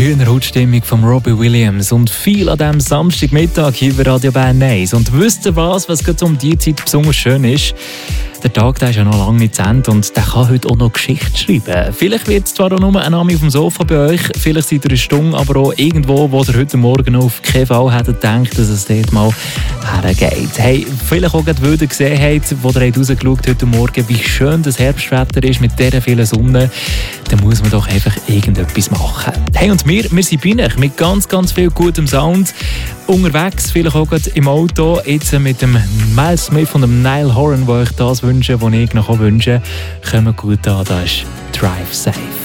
Hühnerhautstimmung von Robbie Williams und viel an diesem Samstagmittag hier bei Radio Bern 1. Und wisst ihr was gerade um diese Zeit besonders schön ist? Der Tag der ist ja noch lange nicht zu Ende und der kann heute auch noch Geschichte schreiben. Vielleicht wird es zwar auch nur ein Name auf dem Sofa bei euch, vielleicht seid ihr eine Stunde, aber auch irgendwo, wo ihr heute Morgen auf keinen Fall hättet gedacht, dass es dort mal hergeht. Hey, vielleicht auch gerade, weil ihr gesehen habt, wo ihr rausgeschaut heute Morgen, wie schön das Herbstwetter ist mit dieser vielen Sonne, dann muss man doch einfach irgendetwas machen. Hey, und wir sind bei euch mit ganz, ganz viel gutem Sound unterwegs, vielleicht auch gerade im Auto, jetzt mit dem Miles Smith und dem Niall Horan, wo euch das wünschen, was ich noch wünschen kann. Kommt gut an, das ist Drive Safe.